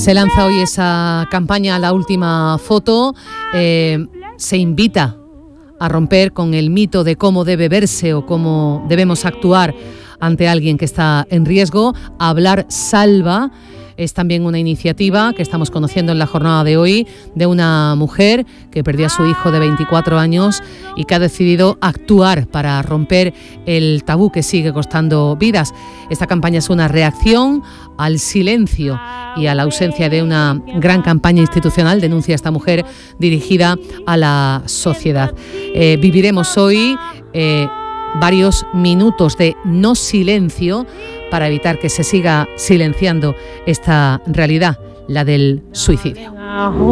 Se lanza hoy esa campaña, La Última Foto. Se invita a romper con el mito de cómo debe verse o cómo debemos actuar ante alguien que está en riesgo. Hablar salva. Es también una iniciativa que estamos conociendo en la jornada de hoy de una mujer que perdió a su hijo de 24 años y que ha decidido actuar para romper el tabú que sigue costando vidas. Esta campaña es una reacción al silencio y a la ausencia de una gran campaña institucional, denuncia esta mujer, dirigida a la sociedad. Viviremos hoy varios minutos de no silencio para evitar que se siga silenciando esta realidad, la del suicidio.